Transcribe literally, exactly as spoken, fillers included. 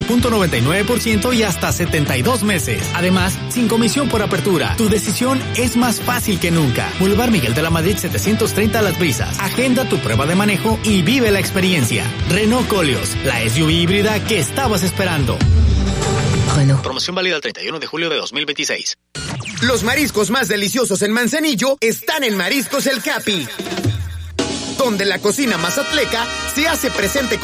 punto noventa y nueve por ciento y hasta setenta y dos meses. Además, sin comisión por apertura. Tu decisión es más fácil que nunca. Boulevard Miguel de la Madrid setecientos treinta Las Brisas. Agenda tu prueba de manejo y vive la experiencia. Renault Koleos, la S U V híbrida que estabas esperando. Renault. Promoción válida el treinta y uno de julio de dos mil veintiséis. Los mariscos más deliciosos en Manzanillo están en Mariscos El Capi, donde la cocina mazatleca se hace presente con